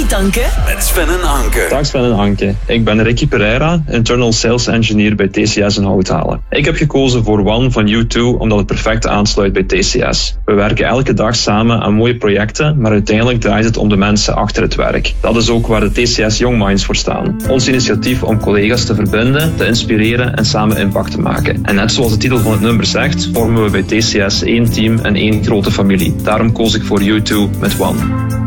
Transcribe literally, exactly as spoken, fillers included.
Koffietanken met Sven en Anke. Dag Sven en Anke. Ik ben Ricky Pereira, Internal Sales Engineer bij T C S in Houthalen. Ik heb gekozen voor One van U twee omdat het perfect aansluit bij T C S. We werken elke dag samen aan mooie projecten, maar uiteindelijk draait het om de mensen achter het werk. Dat is ook waar de T C S Young Minds voor staan. Ons initiatief om collega's te verbinden, te inspireren en samen impact te maken. En net zoals de titel van het nummer zegt, vormen we bij T C S één team en één grote familie. Daarom koos ik voor U twee met One.